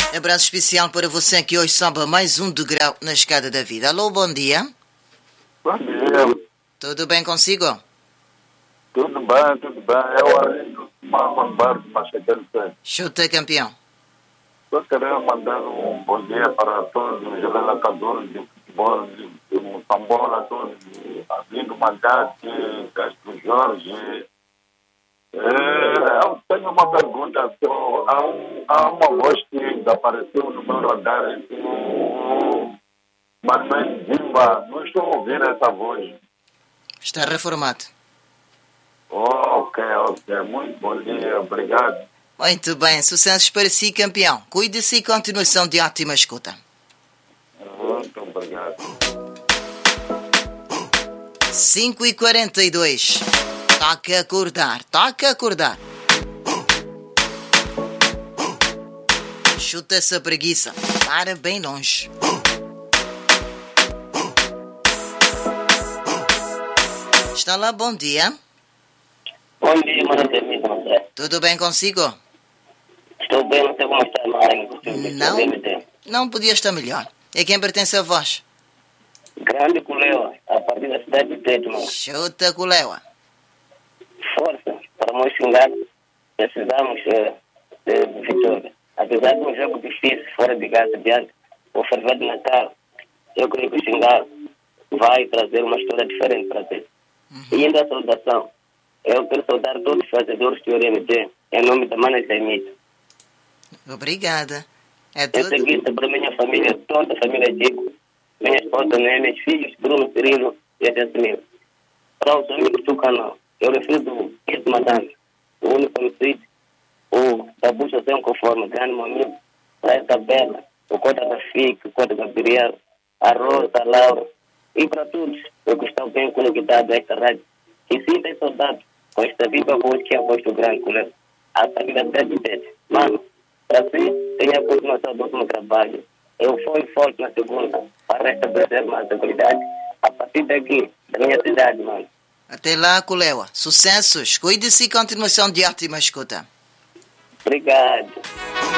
Abraço especial para você que hoje sobe mais um degrau na escada da vida. Alô, bom dia. Bom dia. Tudo bem consigo? Tudo bem, tudo bem. Eu Arlindo Mamambar de Machadelo. Chuta, campeão. Eu queria mandar um bom dia para todos os relatadores de futebol de Moçambola, todos, Arlindo Mandate, Castro Jorge. Eu tenho uma pergunta. Há uma voz que desapareceu no meu radar, Manuel Zimba. Não estou a ouvir essa voz. Está reformado. Ok. Muito bom dia. Obrigado. Muito bem. Sucessos para si, campeão. Cuide-se e continuação de ótima escuta. Muito obrigado. 5h42. Toca acordar. Chuta essa preguiça. Para bem longe. Está lá, bom dia. Bom dia, maravilha, André. Tudo bem consigo? Estou bem, não sei como está a Maranhão. Não podia estar melhor. É quem pertence a vós? Grande Coleua, a partir da cidade de Teto, mano. Chuta, Coleua. Força, para nós xingar, precisamos de vitória. Apesar de um jogo difícil, fora de casa, diante o ferver de Natal, eu creio que o xingar vai trazer uma história diferente para ter. E ainda a saudação. Eu quero saudar todos os fazedores do OMT, em nome da Mana Semita. Obrigada. É Em tudo. seguida, para a minha família, toda a família Dico, minha esposa Nélia, meus filhos, Bruno, Cirilo e até Cirilo. Para os amigos do canal, eu refiro do Kito Madame, o único homicídio, o da Bucha Sem Conforme, grande meu amigo, para essa Bela, o Cota da FIC, o Cota Gabriel, a Rosa, a Laura, e para todos os que estão bem conectados a esta rádio, e sintem saudade com esta viva voz que é a voz do grande colega, a família 7 Mano, para si, tenha a continuação do último trabalho. Eu fui forte na segunda, para restabelecer mais tranquilidade, a partir daqui, da minha cidade, mano. Até lá, Coleua. Sucessos. Cuide-se e continuação de ótima escuta. Obrigado.